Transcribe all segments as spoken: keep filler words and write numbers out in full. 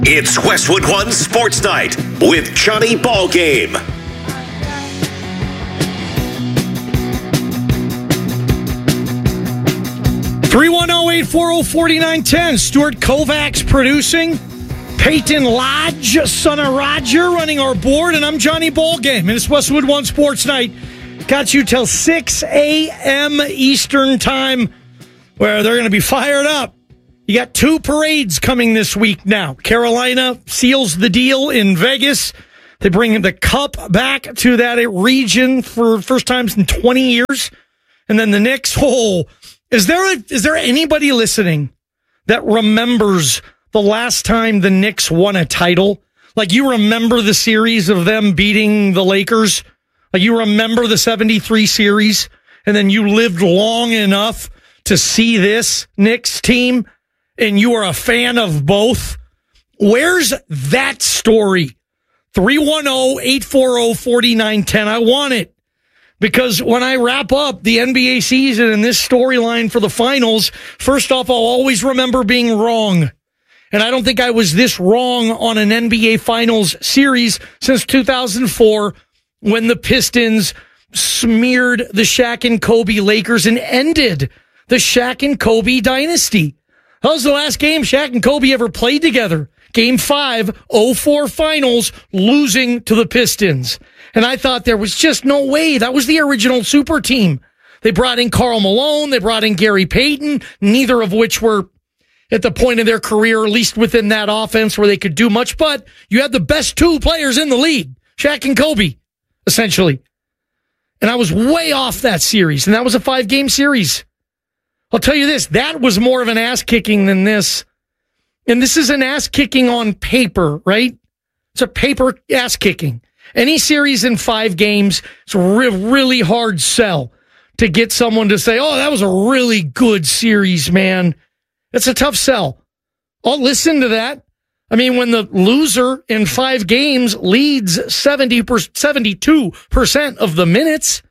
It's Westwood One Sports Night with Johnny Ballgame. three one zero, eight four zero, four nine one zero. Stuart Kovacs producing. Peyton Lodge, son of Roger, running our board. And I'm Johnny Ballgame. And it's Westwood One Sports Night. Got you till six a.m. Eastern Time, where they're going to be fired up. You got two parades coming this week now. Carolina seals the deal in Vegas. They bring the cup back to that region for first times in twenty years. And then the Knicks, oh, is there a, is there anybody listening that remembers the last time the Knicks won a title? Like, you remember the series of them beating the Lakers? Like, you remember the seventy-three series? And then you lived long enough to see this Knicks team? And you are a fan of both? Where's that story? three one zero, eight four zero, four nine one zero. I want it. Because when I wrap up the N B A season and this storyline for the finals, first off, I'll always remember being wrong. And I don't think I was this wrong on an N B A Finals series since two thousand four, when the Pistons smeared the Shaq and Kobe Lakers and ended the Shaq and Kobe dynasty. That was the last game Shaq and Kobe ever played together. Game five, oh four finals, losing to the Pistons. And I thought there was just no way. That was the original super team. They brought in Karl Malone. They brought in Gary Payton, neither of which were at the point of their career, at least within that offense, where they could do much. But you had the best two players in the league, Shaq and Kobe, essentially. And I was way off that series. And that was a five-game series. I'll tell you this, that was more of an ass-kicking than this. And this is an ass-kicking on paper, right? It's a paper ass-kicking. Any series in five games, it's a re- really hard sell to get someone to say, oh, that was a really good series, man. It's a tough sell. I'll listen to that. I mean, when the loser in five games leads seventy percent, seventy-two percent of the minutes,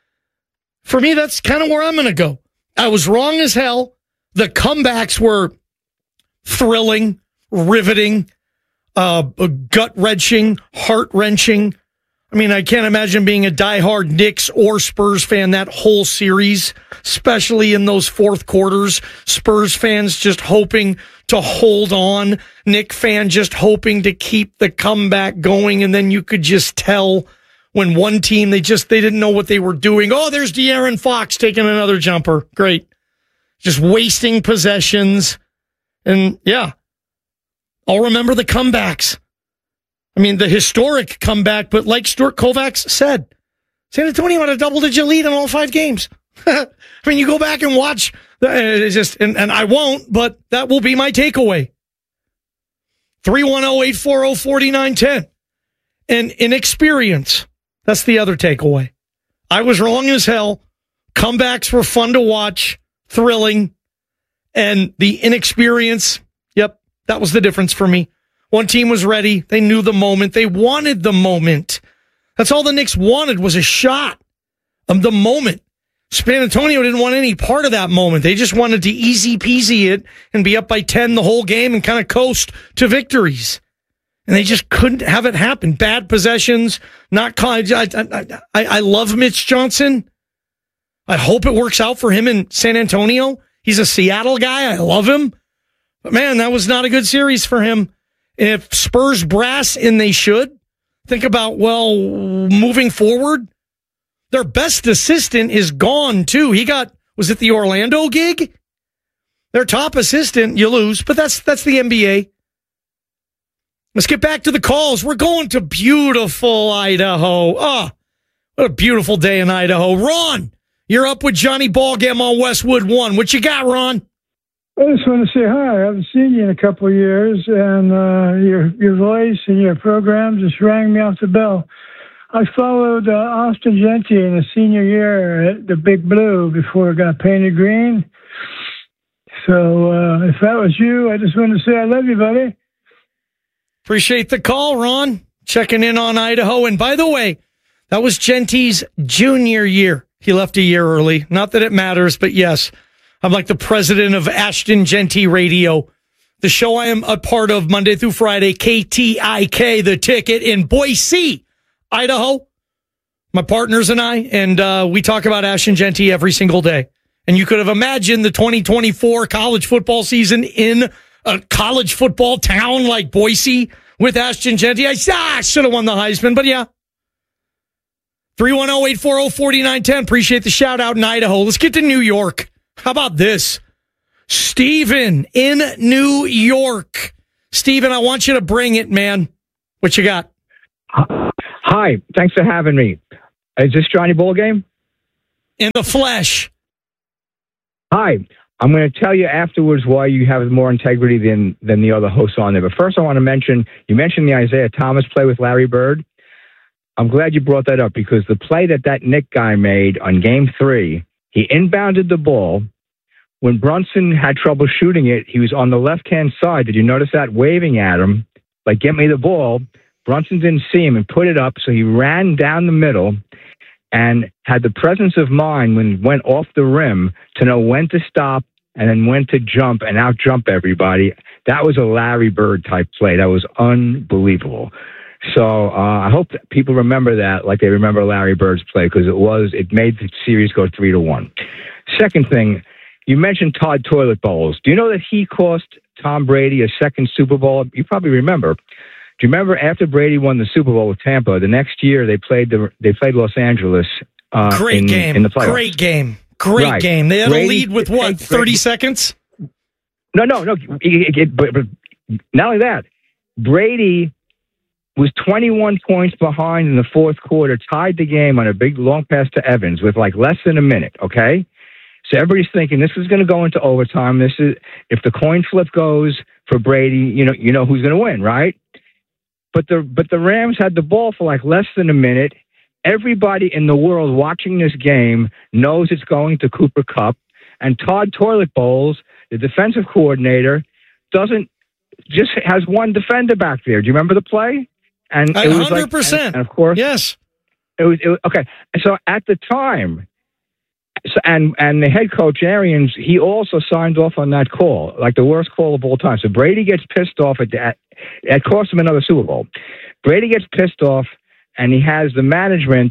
for me, that's kind of where I'm going to go. I was wrong as hell. The comebacks were thrilling, riveting, uh, gut-wrenching, heart-wrenching. I mean, I can't imagine being a diehard Knicks or Spurs fan that whole series, especially in those fourth quarters. Spurs fans just hoping to hold on. Knicks fan just hoping to keep the comeback going. And then you could just tell when one team, they just, they didn't know what they were doing. Oh, there's De'Aaron Fox taking another jumper. Great. Just wasting possessions. And yeah, I'll remember the comebacks. I mean, the historic comeback, but like Stuart Kovacs said, San Antonio had a double-digit lead in all five games. I mean, you go back and watch, it's just, and, and I won't, but that will be my takeaway. three one zero, eight four zero, four nine one zero. And inexperience. That's the other takeaway. I was wrong as hell. Comebacks were fun to watch, thrilling, and the inexperience, yep, that was the difference for me. One team was ready. They knew the moment. They wanted the moment. That's all the Knicks wanted, was a shot of the moment. San Antonio didn't want any part of that moment. They just wanted to easy peasy it and be up by ten the whole game and kind of coast to victories. And they just couldn't have it happen. Bad possessions, not. I, I, I, I love Mitch Johnson. I hope it works out for him in San Antonio. He's a Seattle guy. I love him. But man, that was not a good series for him. And if Spurs brass, and they should, think about, well, moving forward, their best assistant is gone too. He got, was it the Orlando gig? Their top assistant, you lose, but that's that's the N B A. Let's get back to the calls. We're going to beautiful Idaho. Ah, oh, what a beautiful day in Idaho. Ron, you're up with Johnny Ballgame on Westwood One. What you got, Ron? I just want to say hi. I haven't seen you in a couple of years, and uh, your your voice and your program just rang me off the bell. I followed uh, Austin Gentry in his senior year at the Big Blue before it got painted green. So uh, if that was you, I just wanted to say I love you, buddy. Appreciate the call, Ron. Checking in on Idaho. And by the way, that was Gentry's junior year. He left a year early. Not that it matters, but yes, I'm like the president of Ashton Gentry Radio. the show I am a part of Monday through Friday, K T I K, The Ticket in Boise, Idaho. My partners and I, and uh, we talk about Ashton Jeanty every single day. And you could have imagined the twenty twenty-four college football season in a college football town like Boise with Ashton Jeanty. I ah, should have won the Heisman, but yeah. three one zero, eight four zero, four nine one zero. Appreciate the shout out in Idaho. Let's get to New York. How about this? Steven in New York. Steven, I want you to bring it, man. What you got? Hi. Thanks for having me. Is this Johnny Ballgame? In the flesh. Hi. I'm going to tell you afterwards why you have more integrity than, than the other hosts on there. But first I want to mention, you mentioned the Isaiah Thomas play with Larry Bird. I'm glad you brought that up because the play that that Nick guy made on game three, he inbounded the ball. When Brunson had trouble shooting it, he was on the left-hand side. Did you notice that? Waving at him, like, get me the ball. Brunson didn't see him and put it up, so he ran down the middle and had the presence of mind when he went off the rim to know when to stop and then when to jump and out-jump everybody. That was a Larry Bird-type play. That was unbelievable. So uh, I hope that people remember that like they remember Larry Bird's play because it was it made the series go three to one. Second thing, you mentioned Todd Toilet Bowles. Do you know that he cost Tom Brady a second Super Bowl? You probably remember. Do you remember after Brady won the Super Bowl with Tampa, the next year they played the they played Los Angeles uh, Great in, game. in the playoffs. Great game. Great right. game. They had Brady, a lead with what, thirty seconds? No, no, no. It, it, but, but not only that, Brady was twenty-one points behind in the fourth quarter, tied the game on a big long pass to Evans with like less than a minute, okay? So everybody's thinking this is going to go into overtime. This is if the coin flip goes for Brady, you know, you know who's going to win, right? But the but the Rams had the ball for like less than a minute. Everybody in the world watching this game knows it's going to Cooper Kupp, and Todd Toilet Bowles, the defensive coordinator, doesn't just has one defender back there. Do you remember the play? And it was one hundred percent. Like, and, and of course, yes, it was, it was okay. And so at the time. So, and and the head coach Arians, he also signed off on that call, like the worst call of all time. So Brady gets pissed off at that. It cost him another Super Bowl. Brady gets pissed off, and he has the management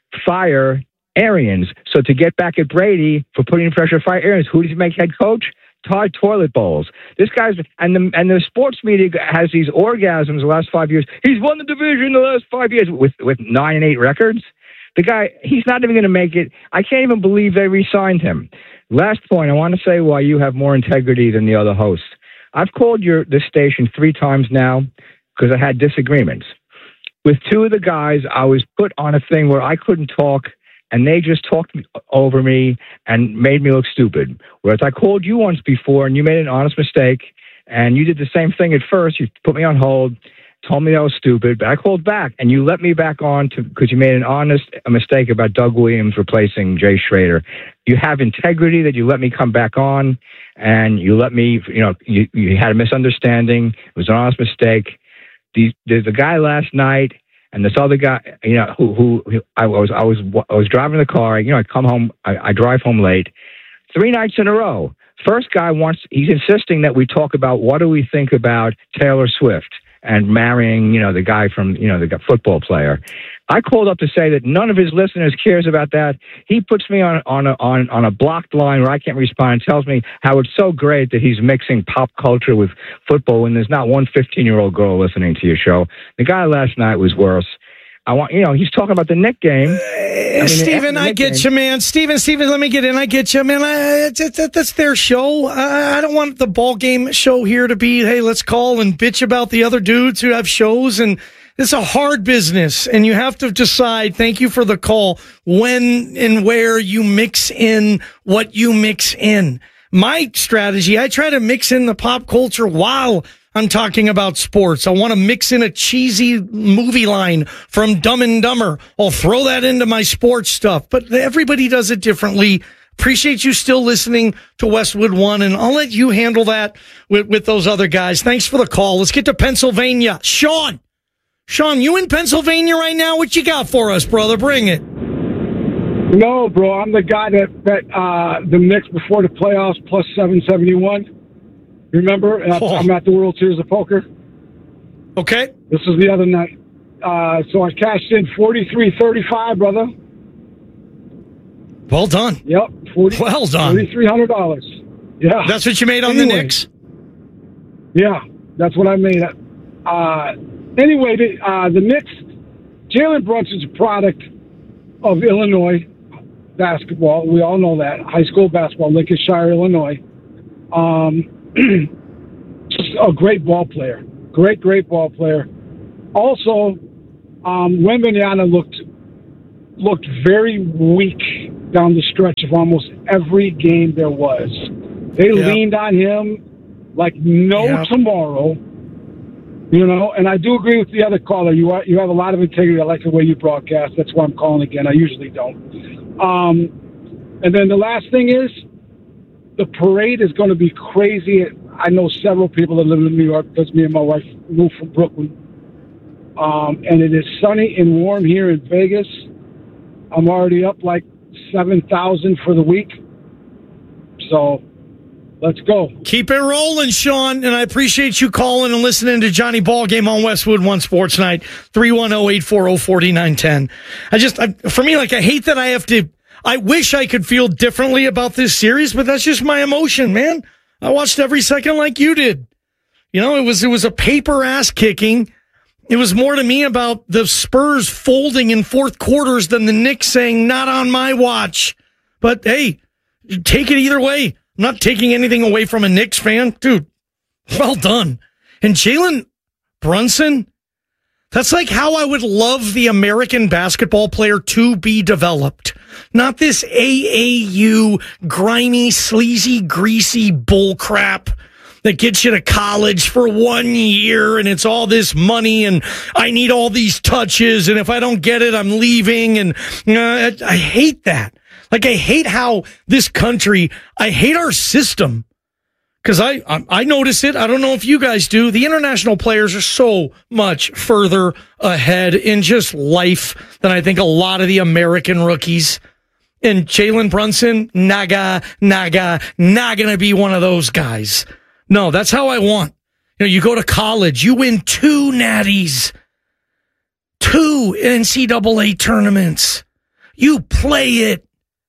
fire Arians. So to get back at Brady for putting pressure, fire Arians. Who does he make head coach? Todd Toilet Bowles. This guy's and the and the sports media has these orgasms the last five years. He's won the division the last five years with with nine and eight records. The guy, he's not even going to make it. I can't even believe they re-signed him. Last point, I want to say why you have more integrity than the other hosts. I've called your this station three times now because I had disagreements. With two of the guys, I was put on a thing where I couldn't talk, and they just talked over me and made me look stupid. Whereas I called you once before, and you made an honest mistake, and you did the same thing at first. You put me on hold, told me I was stupid, but I called back, and you let me back on to because you made an honest a mistake about Doug Williams replacing Jay Schrader. You have integrity that you let me come back on, and you let me, you know, you, you had a misunderstanding. It was an honest mistake. The, there's a guy last night, and this other guy, you know, who, who, who I was, I was, I was driving the car. You know, I come home, I, I drive home late, three nights in a row. First guy wants, he's insisting that we talk about what do we think about Taylor Swift and marrying, you know, the guy from, you know, the football player. I called up to say that none of his listeners cares about that. He puts me on on a, on on a blocked line where I can't respond and tells me how it's so great that he's mixing pop culture with football when there's not one fifteen-year-old girl listening to your show. The guy last night was worse. I want, you know, he's talking about the Nick game. I mean, Steven, I get game. you, man. Steven, Steven, let me get in. I get you, man. I, it's, it's, that's their show. I, I don't want the ball game show here to be, hey, let's call and bitch about the other dudes who have shows. And it's a hard business, and you have to decide, thank you for the call, when and where you mix in what you mix in. My strategy, I try to mix in the pop culture while I'm talking about sports. I want to mix in a cheesy movie line from Dumb and Dumber. I'll throw that into my sports stuff, but everybody does it differently. Appreciate you still listening to Westwood One, and I'll let you handle that with, with those other guys. Thanks for the call. Let's get to Pennsylvania. Sean. Sean, you in Pennsylvania right now? What you got for us, brother? Bring it. No, bro. I'm the guy that bet uh, the Knicks before the playoffs plus seven seventy-one. Remember? Uh, Oh. I'm at the World Series of Poker. Okay. This was the other night. Uh, so I cashed in forty-three thirty-five, brother. Well done. Yep. forty, Well done. forty-three hundred dollars. Yeah. That's what you made on Anyway. the Knicks? Yeah, that's what I made. Uh, anyway, the, uh, the Knicks, Jalen Brunson's a product of Illinois basketball. We all know that. High school basketball, Lincolnshire, Illinois. Um, just a great ball player. Great, great ball player. Also, um, Wembanyama looked looked very weak down the stretch of almost every game there was. They Yeah. leaned on him like no Yeah. tomorrow, you know. And I do agree with the other caller. You are, you have a lot of integrity. I like the way you broadcast. That's why I'm calling again. I usually don't. Um, and then the last thing is, the parade is going to be crazy. I know several people that live in New York because me and my wife moved from Brooklyn. Um, and it is sunny and warm here in Vegas. I'm already up like seven thousand for the week. So let's go. Keep it rolling, Sean, and I appreciate you calling and listening to Johnny Ballgame on Westwood One Sports Night, three one zero, eight four zero, four nine one zero. I just, I, for me, like, I hate that I have to, I wish I could feel differently about this series, but that's just my emotion, man. I watched every second like you did. You know, it was, it was a paper ass kicking. It was more to me about the Spurs folding in fourth quarters than the Knicks saying, not on my watch. But hey, take it either way. I'm not taking anything away from a Knicks fan. Dude, well done. And Jalen Brunson, that's like how I would love the American basketball player to be developed. Not this A A U grimy, sleazy, greasy bull crap that gets you to college for one year and it's all this money and I need all these touches and if I don't get it, I'm leaving. And uh, I, I hate that. Like, I hate how this country, I hate our system. Because I, I I notice it. I don't know if you guys do. The international players are so much further ahead in just life than I think a lot of the American rookies. And Jalen Brunson, naga, naga, not going to be one of those guys. No, that's how I want. You know, you go to college, you win two natties, two N C double A tournaments. You play it.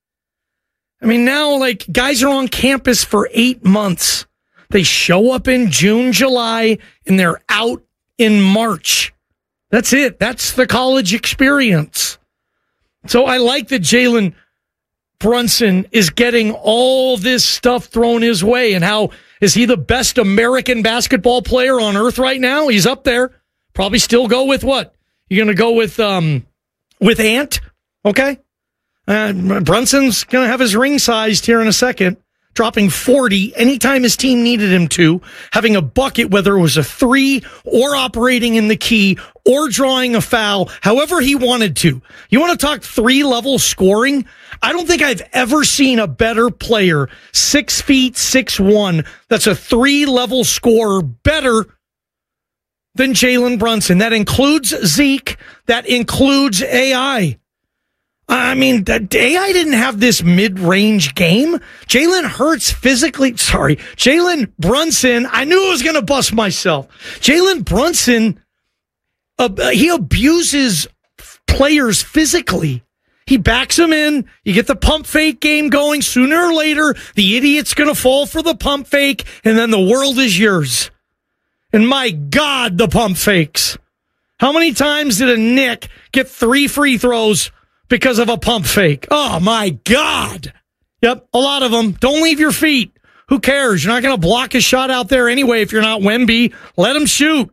I mean, now, like, guys are on campus for eight months. They show up in June, July, and they're out in March. That's it. That's the college experience. So I like that Jalen Brunson is getting all this stuff thrown his way. And how is he the best American basketball player on earth right now? He's up there. Probably still go with what? You're going to go with um, with Ant? Okay. Uh, Brunson's going to have his ring sized here in a second, dropping forty anytime his team needed him to, having a bucket, whether it was a three or operating in the key or drawing a foul, however he wanted to. You want to talk three-level scoring? I don't think I've ever seen a better player, six feet, six one, that's a three-level scorer better than Jalen Brunson. That includes Zeke. That includes A I. I mean, A I didn't have this mid-range game. Jalen Hurts physically, sorry, Jalen Brunson, I knew I was going to bust myself. Jalen Brunson, uh, he abuses players physically. He backs them in. You get the pump fake game going. Sooner or later, the idiot's going to fall for the pump fake, and then the world is yours. And my God, the pump fakes. How many times did a Nick get three free throws because of a pump fake? Oh, my God. Yep, a lot of them. Don't leave your feet. Who cares? You're not going to block a shot out there anyway if you're not Wemby. Let him shoot.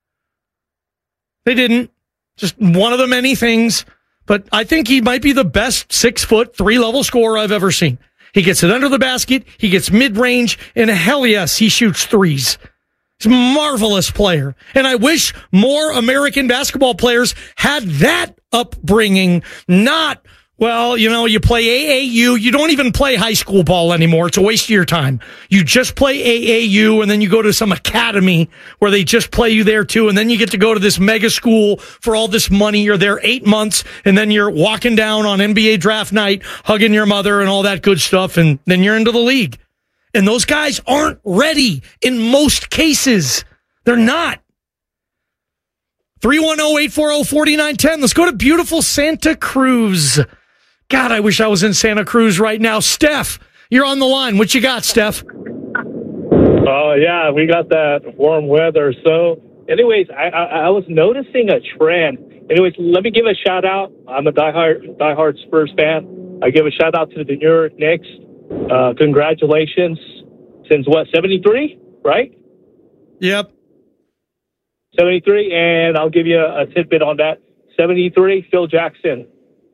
They didn't. Just one of the many things. But I think he might be the best six-foot, three-level scorer I've ever seen. He gets it under the basket. He gets mid-range. And hell yes, he shoots threes. He's a marvelous player. And I wish more American basketball players had that upbringing, not, well, you know, you play A A U. You don't even play high school ball anymore. It's a waste of your time. You just play A A U, and then you go to some academy where they just play you there too, and then you get to go to this mega school for all this money. You're there eight months, and then you're walking down on N B A draft night, hugging your mother and all that good stuff, and then you're into the league. And those guys aren't ready in most cases. They're not. three one zero, eight four zero, four nine one zero. Let's go to beautiful Santa Cruz. God, I wish I was in Santa Cruz right now. Steph, you're on the line. What you got, Steph? Oh, uh, yeah, we got that warm weather. So, anyways, I, I, I was noticing a trend. Anyways, let me give a shout out. I'm a diehard, diehard Spurs fan. I give a shout out to the New York Knicks. Uh, congratulations. Since what, seventy-three, right? Yep. seventy-three, and I'll give you a, a tidbit on that. seventy-three, Phil Jackson.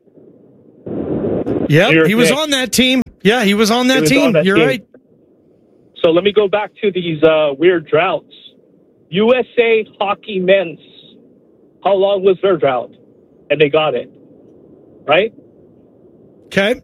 Yeah, he was Knicks. on that team. Yeah, he was on that was team. On that You're team. right. So let me go back to these uh, weird droughts. U S A Hockey Men's. How long was their drought? And they got it. Right? Okay.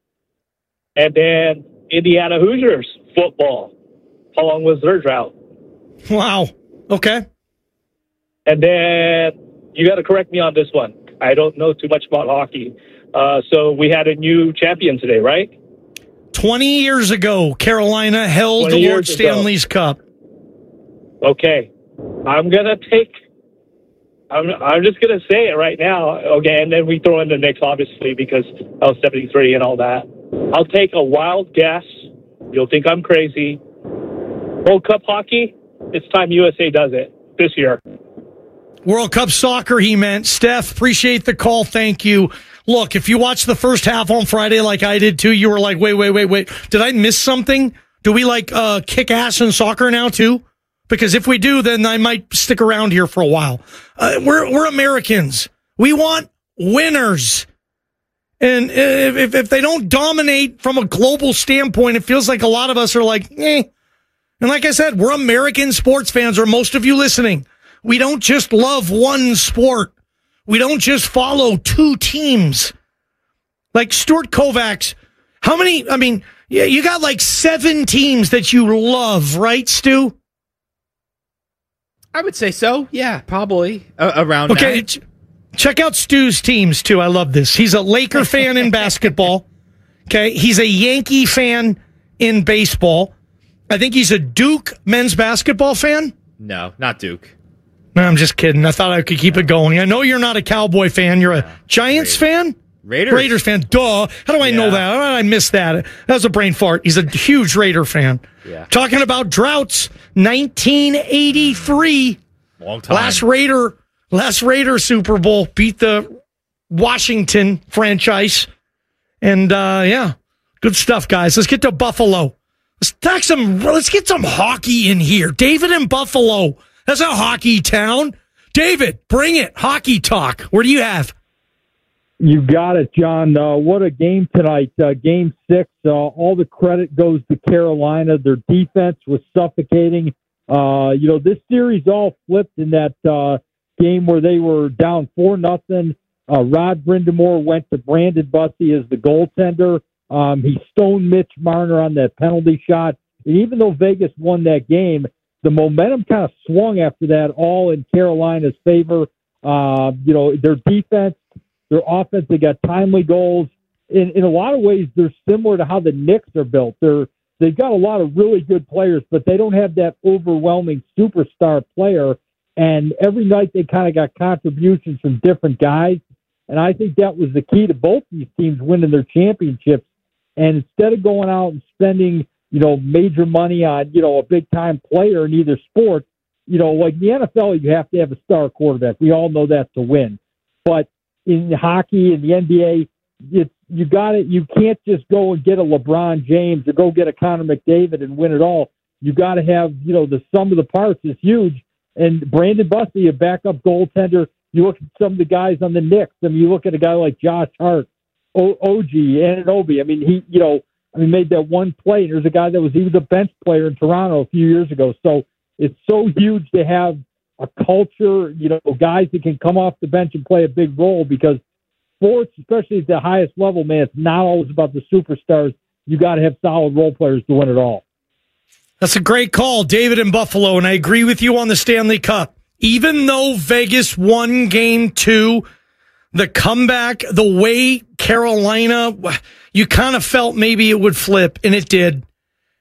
And then Indiana Hoosiers football. How long was their drought? Wow. Okay. And then you got to correct me on this one. I don't know too much about hockey. Uh, so we had a new champion today, right? twenty years ago, Carolina held the Lord Stanley's Cup. Okay. I'm going to take, I'm, I'm just going to say it right now. Okay. And then we throw in the Knicks, obviously, because I was seventy-three and all that. I'll take a wild guess. You'll think I'm crazy. World Cup hockey, it's time U S A does it this year. World Cup soccer, he meant. Steph, appreciate the call. Thank you. Look, if you watched the first half on Friday like I did too, you were like, wait, wait, wait, wait. Did I miss something? Do we like uh, kick ass in soccer now too? Because if we do, then I might stick around here for a while. Uh, we're we're Americans. We want winners. And if, if if they don't dominate from a global standpoint, it feels like a lot of us are like, eh. And like I said, we're American sports fans, or most of you listening. We don't just love one sport. We don't just follow two teams. Like Stuart Kovacs, how many, I mean, yeah, you got like seven teams that you love, right, Stu? I would say so. Yeah, probably uh, around okay, that. Ch- check out Stu's teams, too. I love this. He's a Laker fan in basketball. Okay, he's a Yankee fan in baseball. I think he's a Duke men's basketball fan. No, not Duke. No, I'm just kidding. I thought I could keep it going. I know you're not a Cowboy fan. You're a Giants Raiders. fan? Raiders. Raiders fan. Duh. How do I yeah. know that? How did I miss that? That was a brain fart. He's a huge Raider fan. Yeah. Talking about droughts, nineteen eighty-three. Long time. Last Raider, last Raider Super Bowl beat the Washington franchise. And, uh, yeah, good stuff, guys. Let's get to Buffalo. Let's talk some, let's get some hockey in here. David in Buffalo. That's a hockey town. David, bring it. Hockey talk. Where do you have? You got it, John. Uh, what a game tonight. Uh, game six. Uh, all the credit goes to Carolina. Their defense was suffocating. Uh, you know, this series all flipped in that uh, game where they were down four nothing. Uh, Rod Brindamore went to Brandon Bussey as the goaltender. Um, he stoned Mitch Marner on that penalty shot. And even though Vegas won that game, the momentum kind of swung after that, all in Carolina's favor. Uh, you know, their defense, their offense, they got timely goals. In in a lot of ways, they're similar to how the Knicks are built. They're they've got a lot of really good players, but they don't have that overwhelming superstar player. And every night they kind of got contributions from different guys. And I think that was the key to both these teams winning their championships. And instead of going out and spending, you know, major money on, you know, a big time player in either sport, you know, like the N F L, you have to have a star quarterback. We all know that to win. But in hockey and the N B A, it's, you got it. You can't just go and get a LeBron James or go get a Connor McDavid and win it all. You got to have, you know, the sum of the parts is huge. And Brandon Bussey, a backup goaltender. You look at some of the guys on the Knicks. I mean, you look at a guy like Josh Hart, o- O G, Anunoby. I mean, he, you know, I mean, made that one play. There's a guy that was, he was a bench player in Toronto a few years ago. So it's so huge to have a culture, you know, guys that can come off the bench and play a big role, because sports, especially at the highest level, man, it's not always about the superstars. You got to have solid role players to win it all. That's a great call, David in Buffalo, and I agree with you on the Stanley Cup. Even though Vegas won game two, the comeback, the way Carolina, you kind of felt maybe it would flip, and it did.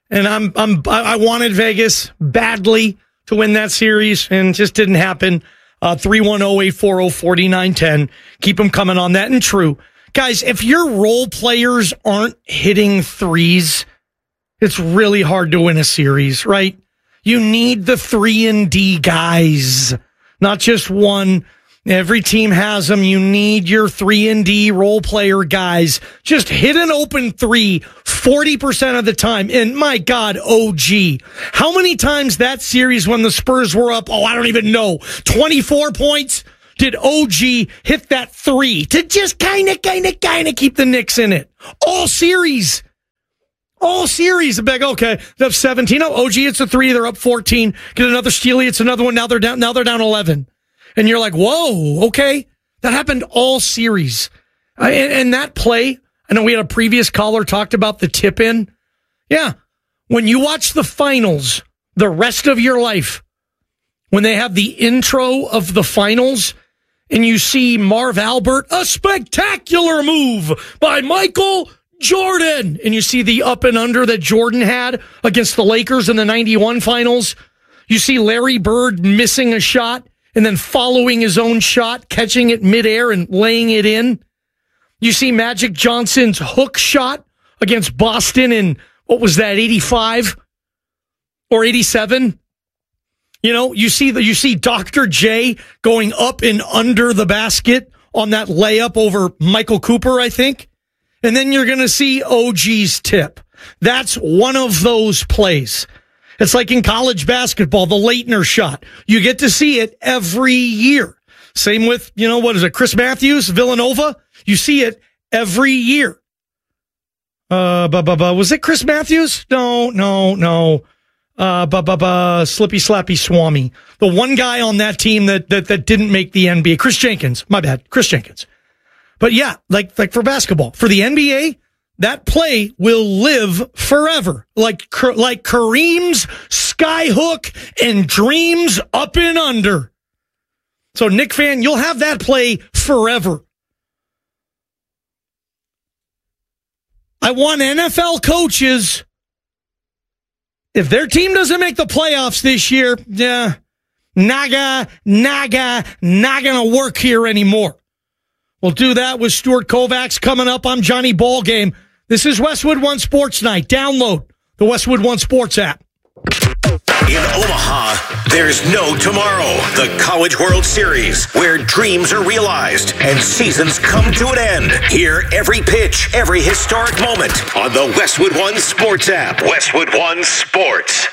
And I'm I'm I wanted Vegas badly to win that series, and just didn't happen. Uh, three one zero, eight four zero, four nine one zero. Keep them coming on that. And true, guys, if your role players aren't hitting threes, it's really hard to win a series, right? You need the three and D guys, not just one. Every team has them. You need your three and D role player guys. Just hit an open three forty percent of the time. And my God, O G, how many times that series when the Spurs were up, oh, I don't even know, twenty-four points, did O G hit that three to just kind of, kind of, kind of keep the Knicks in it? All series. All series. Big, okay, they're up seventeen. Oh, O G hits a three. They're up fourteen. Get another steal. It's another one. Now they're down. Now they're down eleven. And you're like, whoa, okay. That happened all series. Uh, and, and that play, I know we had a previous caller talked about the tip in. Yeah. When you watch the finals, the rest of your life, when they have the intro of the finals and you see Marv Albert, a spectacular move by Michael Jordan. And you see the up and under that Jordan had against the Lakers in the ninety-one finals. You see Larry Bird missing a shot and then following his own shot, catching it midair and laying it in. You see Magic Johnson's hook shot against Boston in, what was that, eighty-five or eighty-seven? You know, you see the, you see Doctor J going up and under the basket on that layup over Michael Cooper, I think. And then you're going to see O G's tip. That's one of those plays. It's like in college basketball, the Leitner shot. You get to see it every year. Same with, you know, what is it, Chris Matthews, Villanova? You see it every year. Uh, bu- bu- bu- was it Chris Matthews? No, no, no. Uh, bu- bu- bu- Slippy Slappy Swami. The one guy on that team that, that, that didn't make the N B A. Chris Jenkins. My bad. Chris Jenkins. But yeah, like, like for basketball, for the N B A, that play will live forever. Like, like Kareem's skyhook and Dreams up and under. So, Knick fan, you'll have that play forever. I want N F L coaches, if their team doesn't make the playoffs this year, yeah, naga, naga, not going to work here anymore. We'll do that with Stuart Kovacs coming up. I'm Johnny Ballgame. This is Westwood One Sports Night. Download the Westwood One Sports app. In Omaha, there's no tomorrow. The College World Series, where dreams are realized and seasons come to an end. Hear every pitch, every historic moment on the Westwood One Sports app. Westwood One Sports.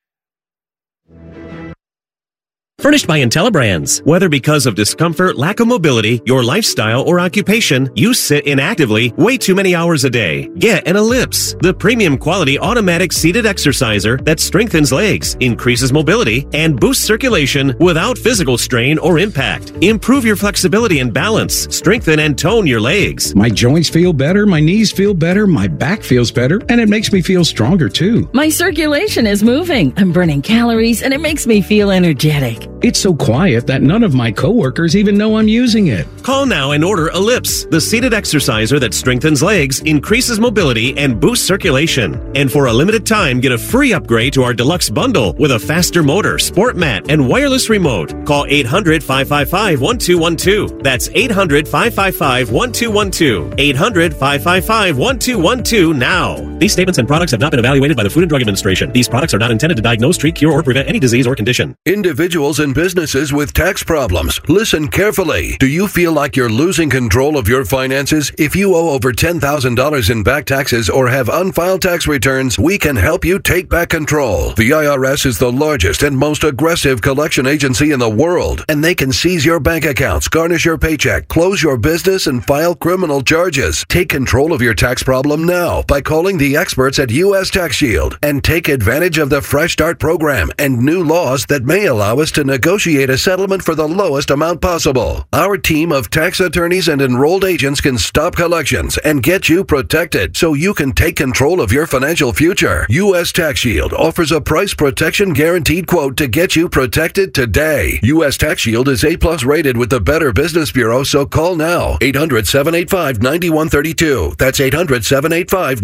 Furnished by IntelliBrands. Whether because of discomfort, lack of mobility, your lifestyle, or occupation, you sit inactively way too many hours a day. Get an Ellipse, the premium quality automatic seated exerciser that strengthens legs, increases mobility, and boosts circulation without physical strain or impact. Improve your flexibility and balance. Strengthen and tone your legs. My joints feel better, my knees feel better, my back feels better, and it makes me feel stronger too. My circulation is moving. I'm burning calories, and it makes me feel energetic. It's so quiet that none of my coworkers even know I'm using it. Call now and order Ellipse, the seated exerciser that strengthens legs, increases mobility, and boosts circulation. And for a limited time, get a free upgrade to our deluxe bundle with a faster motor, sport mat, and wireless remote. Call eight hundred, five five five, one two one two. That's eight hundred, five five five, one two one two. eight hundred, five five five, one two one two now. These statements and products have not been evaluated by the Food and Drug Administration. These products are not intended to diagnose, treat, cure, or prevent any disease or condition. Individuals and businesses with tax problems, listen carefully. Do you feel like you're losing control of your finances? If you owe over ten thousand dollars in back taxes or have unfiled tax returns, we can help you take back control. The I R S is the largest and most aggressive collection agency in the world, and they can seize your bank accounts, garnish your paycheck, close your business, and file criminal charges. Take control of your tax problem now by calling the experts at U S Tax Shield and take advantage of the Fresh Start program and new laws that may allow us to negotiate a settlement for the lowest amount possible. Our team of tax attorneys and enrolled agents can stop collections and get you protected so you can take control of your financial future. U S Tax Shield offers a price protection guaranteed quote to get you protected today. U S Tax Shield is A plus rated with the Better Business Bureau, so call now. eight hundred, seven eight five, nine one three two. That's eight hundred, seven eight five, nine one three two.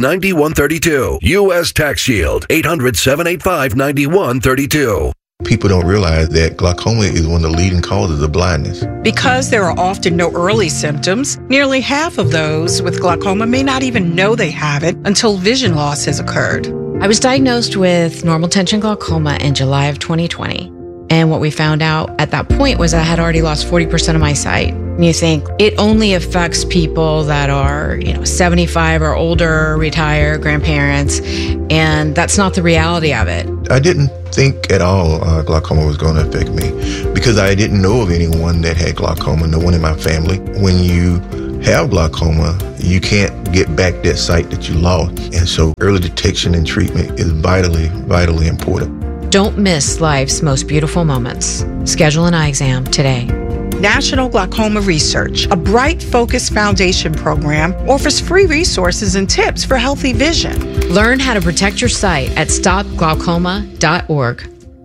one three two. U S Tax Shield, eight hundred, seven eight five, nine one three two. People don't realize that glaucoma is one of the leading causes of blindness. Because there are often no early symptoms, nearly half of those with glaucoma may not even know they have it until vision loss has occurred. I was diagnosed with normal tension glaucoma in July of twenty twenty. And what we found out at that point was I had already lost forty percent of my sight. And you think it only affects people that are, you know, seventy-five or older, retired, grandparents. And that's not the reality of it. I didn't think at all uh, glaucoma was going to affect me because I didn't know of anyone that had glaucoma, no one in my family. When you have glaucoma, you can't get back that sight that you lost. And so early detection and treatment is vitally, vitally important. Don't miss life's most beautiful moments. Schedule an eye exam today. National Glaucoma Research, a Bright Focus Foundation program, offers free resources and tips for healthy vision. Learn how to protect your sight at stop glaucoma dot org.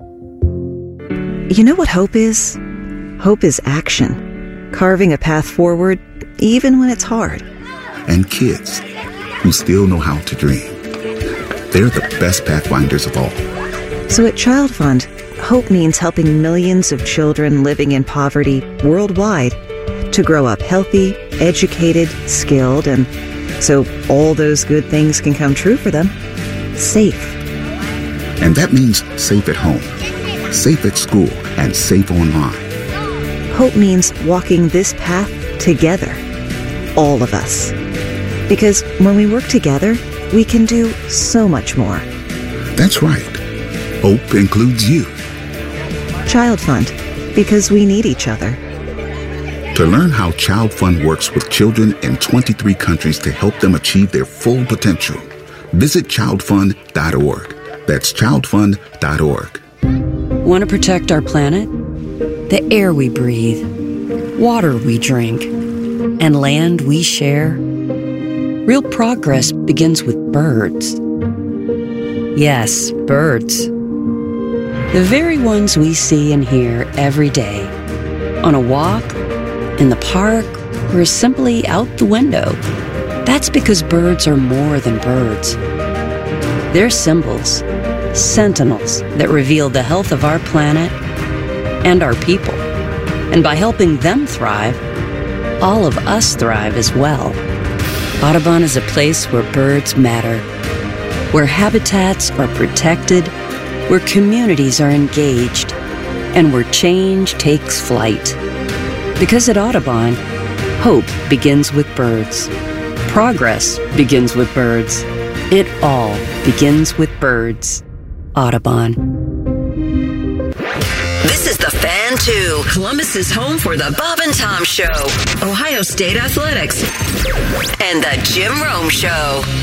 You know what hope is? Hope is action. Carving a path forward, even when it's hard. And kids who still know how to dream. They're the best pathfinders of all. So at Child Fund, hope means helping millions of children living in poverty worldwide to grow up healthy, educated, skilled, and so all those good things can come true for them, safe. And that means safe at home, safe at school, and safe online. Hope means walking this path together, all of us. Because when we work together, we can do so much more. That's right. Hope includes you. Child Fund, because we need each other. To learn how Child Fund works with children in twenty-three countries to help them achieve their full potential, visit child fund dot org. That's child fund dot org. Want to protect our planet? The air we breathe, water we drink, and land we share? Real progress begins with birds. Yes, birds. The very ones we see and hear every day. On a walk, in the park, or simply out the window. That's because birds are more than birds. They're symbols, sentinels that reveal the health of our planet and our people. And by helping them thrive, all of us thrive as well. Audubon is a place where birds matter, where habitats are protected, where communities are engaged, and where change takes flight. Because at Audubon, hope begins with birds. Progress begins with birds. It all begins with birds. Audubon. This is The Fan two, Columbus's home for the Bob and Tom Show, Ohio State Athletics, and the Jim Rome Show.